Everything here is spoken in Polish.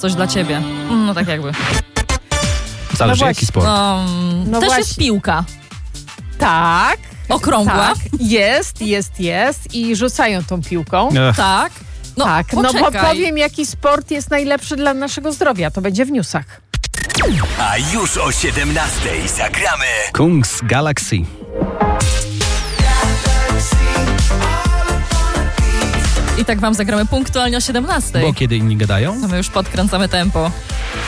coś dla ciebie. No tak jakby. Zależy jaki sport. Też właśnie. jest piłka. Tak. Okrągła. Tak, jest i rzucają tą piłką. Tak. No, Tak, no bo poczekaj. powiem, jaki sport jest najlepszy dla naszego zdrowia. To będzie w newsach. A już o 17:00 zagramy Kungs Galaxy. I tak wam zagramy punktualnie o 17:00. Bo kiedy inni gadają? To my już podkręcamy tempo.